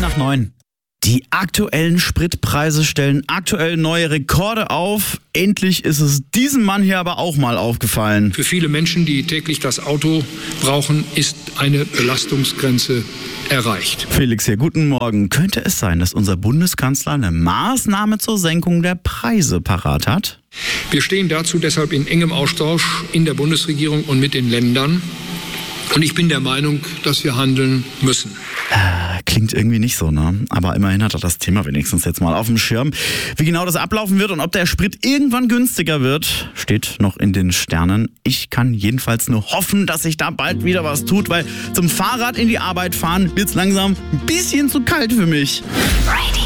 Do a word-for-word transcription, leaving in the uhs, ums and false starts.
nach neun. Die aktuellen Spritpreise stellen aktuell neue Rekorde auf. Endlich ist es diesem Mann hier aber auch mal aufgefallen. Für viele Menschen, die täglich das Auto brauchen, ist eine Belastungsgrenze erreicht. Felix hier, guten Morgen. Könnte es sein, dass unser Bundeskanzler eine Maßnahme zur Senkung der Preise parat hat? Wir stehen dazu deshalb in engem Austausch in der Bundesregierung und mit den Ländern. Und ich bin der Meinung, dass wir handeln müssen. Äh, klingt irgendwie nicht so, ne? Aber immerhin hat er das Thema wenigstens jetzt mal auf dem Schirm. Wie genau das ablaufen wird und ob der Sprit irgendwann günstiger wird, steht noch in den Sternen. Ich kann jedenfalls nur hoffen, dass sich da bald wieder was tut, weil zum Fahrrad in die Arbeit fahren wird's langsam ein bisschen zu kalt für mich. Radio.